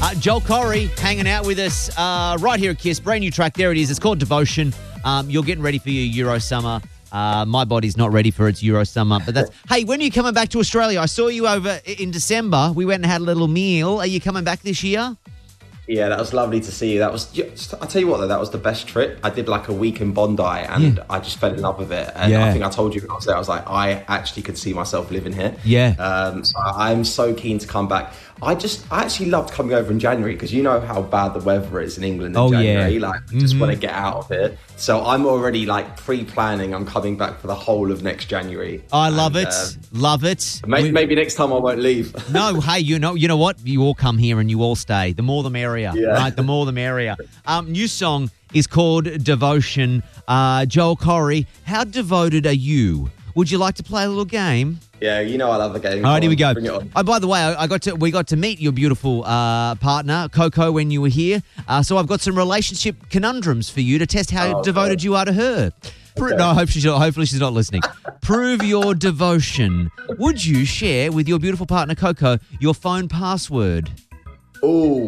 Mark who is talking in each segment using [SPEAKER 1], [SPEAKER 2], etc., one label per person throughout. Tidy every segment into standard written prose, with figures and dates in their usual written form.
[SPEAKER 1] Joel Corey hanging out with us right here at KISS. Brand new track. There it is. It's called Devotion. You're getting ready for your Euro summer. My body's not ready for its Euro summer. But that's... Hey, when are you coming back to Australia? I saw you over in December. We went and had a little meal. Are you coming back this year?
[SPEAKER 2] Yeah, that was lovely to see you. That was just, I'll tell you what, though, that was the best trip. I did like a week in Bondi and I just fell in love with it. And I think I told you when I was there, I was like, I actually could see myself living here.
[SPEAKER 1] Yeah.
[SPEAKER 2] So I'm so keen to come back. I actually loved coming over in January because you know how bad the weather is in England in January.
[SPEAKER 1] Yeah.
[SPEAKER 2] Like, I just want to get out of it. So I'm already like pre-planning. I'm coming back for the whole of next January.
[SPEAKER 1] I love it. Love it.
[SPEAKER 2] Maybe next time I won't leave.
[SPEAKER 1] No, hey, you know what? You all come here and you all stay. The more the merrier, right? The more the merrier. New song is called Devotion. Joel Corey, how devoted are you? Would you like to play a little game?
[SPEAKER 2] Yeah, you know I love the game.
[SPEAKER 1] All right, here we go.
[SPEAKER 2] Bring it on.
[SPEAKER 1] Oh, by the way, we got to meet your beautiful partner, Coco, when you were here. So I've got some relationship conundrums for you to test how devoted you are to her. Okay. No, hopefully she's not listening. Prove your devotion. Would you share with your beautiful partner, Coco, your phone password?
[SPEAKER 2] Ooh.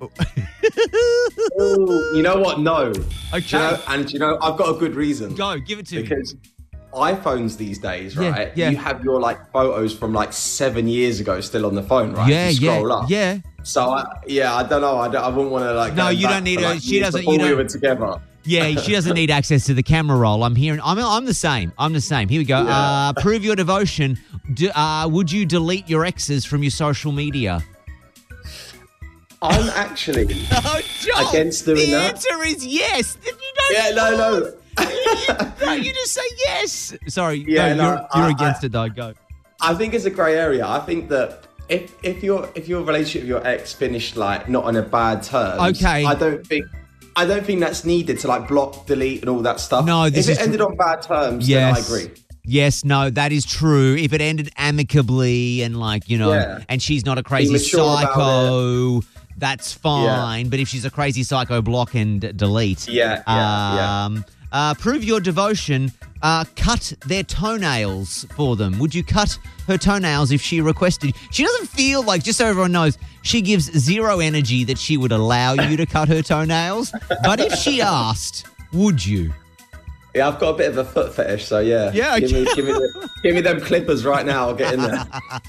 [SPEAKER 2] Ooh. You know what? No.
[SPEAKER 1] Okay.
[SPEAKER 2] You know, I've got a good reason.
[SPEAKER 1] Go, give it to me.
[SPEAKER 2] Because iPhones these days, right?
[SPEAKER 1] Yeah.
[SPEAKER 2] You have your like photos from like 7 years ago still on the phone, right?
[SPEAKER 1] Yeah,
[SPEAKER 2] you scroll up.
[SPEAKER 1] Yeah.
[SPEAKER 2] So I don't know. I wouldn't want to like.
[SPEAKER 1] No, you don't need her. She doesn't. You don't.
[SPEAKER 2] We were together.
[SPEAKER 1] Yeah, she doesn't need access to the camera roll. I'm the same. I'm the same. Here we go. Yeah. Prove your devotion. Would you delete your exes from your social media?
[SPEAKER 2] I'm actually against doing that.
[SPEAKER 1] The answer is yes.
[SPEAKER 2] No.
[SPEAKER 1] You just say yes. Sorry.
[SPEAKER 2] Yeah,
[SPEAKER 1] you're against it though. Go.
[SPEAKER 2] I think it's a grey area. I think that if your relationship with your ex finished like not on a bad terms,
[SPEAKER 1] okay.
[SPEAKER 2] I don't think that's needed to like block, delete, and all that stuff.
[SPEAKER 1] No,
[SPEAKER 2] if it ended on bad terms, then I agree.
[SPEAKER 1] Yes, no, that is true. If it ended amicably and like, you know, and she's not a crazy psycho, that's fine. Yeah. But if she's a crazy psycho, block and delete. Prove your devotion. Cut their toenails for them. Would you cut her toenails if she requested? She doesn't feel like, just so everyone knows, she gives zero energy that she would allow you to cut her toenails. But if she asked, would you?
[SPEAKER 2] Yeah, I've got a bit of a foot fetish, so yeah.
[SPEAKER 1] Yeah, okay.
[SPEAKER 2] Give me them clippers right now. I'll get in there.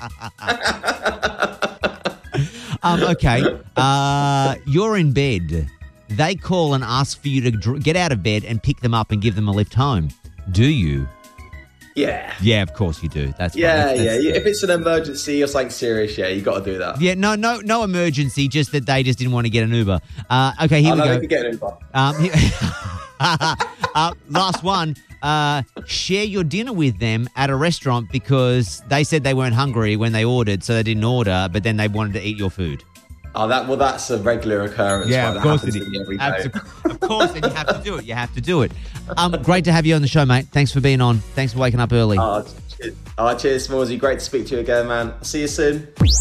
[SPEAKER 1] Okay. You're in bed. They call and ask for you to get out of bed and pick them up and give them a lift home. Do you?
[SPEAKER 2] Yeah.
[SPEAKER 1] Yeah, of course you do. That's
[SPEAKER 2] yeah. If it's an emergency or something serious, you got to do that.
[SPEAKER 1] Yeah, no emergency. Just that they just didn't want to get an Uber. Okay, here we go.
[SPEAKER 2] They could get an Uber.
[SPEAKER 1] Last one. Share your dinner with them at a restaurant because they said they weren't hungry when they ordered, so they didn't order, but then they wanted to eat your food.
[SPEAKER 2] Oh, that's a regular occurrence.
[SPEAKER 1] Yeah,
[SPEAKER 2] right?
[SPEAKER 1] Of course it
[SPEAKER 2] is. Every
[SPEAKER 1] day. Of course, and you have to do it. You have to do it. Great to have you on the show, mate. Thanks for being on. Thanks for waking up early.
[SPEAKER 2] Cheers, Smallsy. Great to speak to you again, man. See you soon.